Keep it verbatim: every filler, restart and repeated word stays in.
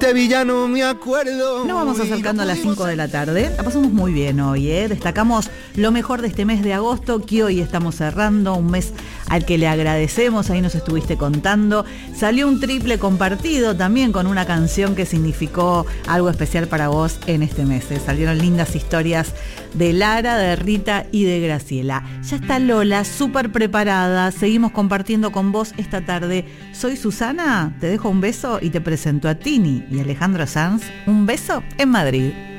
te vi ya no me acuerdo. Nos vamos acercando a las cinco de la tarde. La pasamos muy bien hoy, ¿eh? Destacamos lo mejor de este mes de agosto, que hoy estamos cerrando, un mes al que le agradecemos, ahí nos estuviste contando. Salió un triple compartido también con una canción que significó algo especial para vos en este mes, ¿eh? Salieron lindas historias de Lara, de Rita y de Graciela. Ya está Lola, súper preparada. Seguimos compartiendo con vos esta tarde. Soy Susana, te dejo un beso y te presento a Tini y Alejandro Sanz. Un beso en Madrid.